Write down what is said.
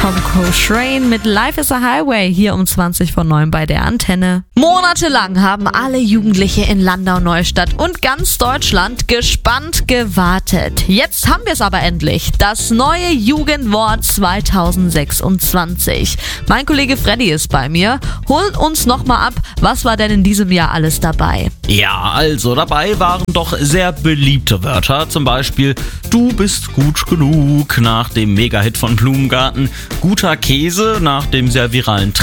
Tom Coltrane mit Life is a Highway hier um 20:09 bei der Antenne. Monatelang haben alle Jugendliche in Landau-Neustadt und ganz Deutschland gespannt gewartet. Jetzt haben wir es aber endlich. Das neue Jugendwort 2026. Mein Kollege Freddy ist bei mir. Holt uns nochmal ab, was war denn in diesem Jahr alles dabei? Ja, also dabei waren doch sehr beliebte Wörter. Zum Beispiel, du bist gut genug nach dem Mega-Hit von Blumengarten. Guter Käse nach dem sehr viralen